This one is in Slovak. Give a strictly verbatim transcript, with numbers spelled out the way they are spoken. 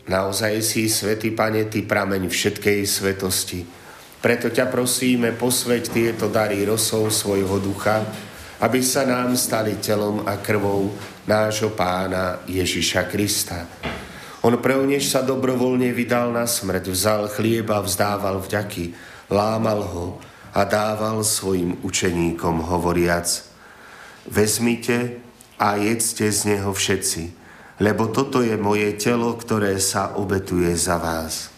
Naozaj si, svätý Pane, Ty prameň všetkej svetosti. Preto ťa prosíme, posväť tieto dary rosou svojho ducha, aby sa nám stali telom a krvou nášho Pána Ježiša Krista. On prv, než sa dobrovoľne vydal na smrť, vzal chlieba, vzdával vďaky, lámal ho a dával svojim učeníkom hovoriac: vezmite a jedzte z neho všetci, lebo toto je moje telo, ktoré sa obetuje za vás.